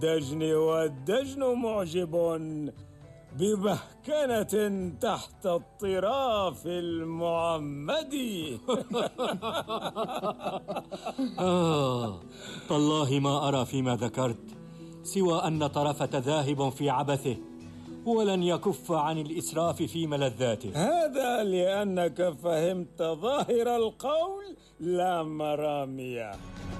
الدجن، والدجن معجب بمهكنة تحت الطراف المعمدي. تالله ما أرى فيما ذكرت سوى أن طرفة ذاهب في عبثه، ولن يكف عن الإسراف في ملذاته. هذا لأنك فهمت ظاهر القول لا مراميه.